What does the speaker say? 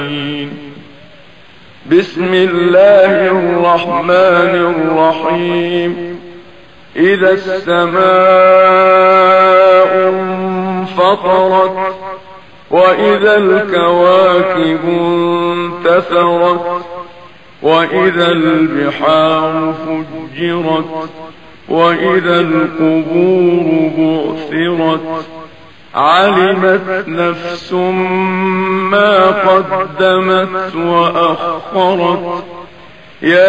بسم الله الرحمن الرحيم إذا السماء انفطرت وإذا الكواكب انتثرت وإذا البحار فجرت وإذا القبور بعثرت علمت نفس ما قدمت وأخرت